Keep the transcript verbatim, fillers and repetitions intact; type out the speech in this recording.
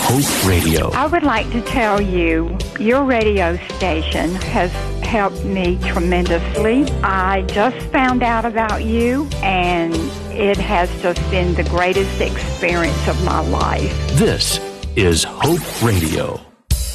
Hope Radio. I would like to tell you, your radio station has helped me tremendously. I just found out about you, and it has just been the greatest experience of my life. This is Hope Radio.